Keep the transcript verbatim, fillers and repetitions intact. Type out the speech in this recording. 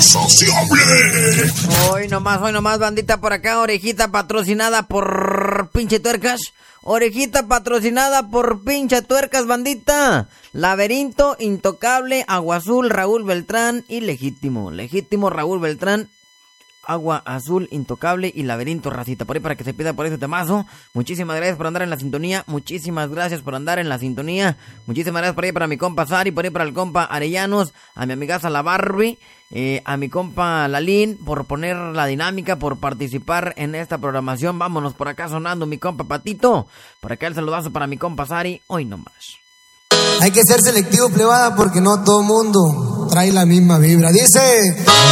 insaciable. Hoy nomás, hoy nomás, bandita por acá, orejita patrocinada por pinche tuercas. Orejita patrocinada por pinche tuercas, bandita. Laberinto, Intocable, Agua Azul, Raúl Beltrán y Legítimo. Legítimo, Raúl Beltrán, Agua Azul, Intocable y Laberinto, racita. Por ahí para que se pida por ese temazo. Muchísimas gracias por andar en la sintonía. Muchísimas gracias por andar en la sintonía. Muchísimas gracias por ahí para mi compa Sari, por ahí para el compa Arellanos, a mi amigaza la Barbie, eh, a mi compa Lalín, por poner la dinámica, por participar en esta programación. Vámonos por acá sonando mi compa Patito. Por acá el saludazo para mi compa Sari. Hoy nomás. Hay que ser selectivo, plebada, porque no todo mundo trae la misma vibra. Dice...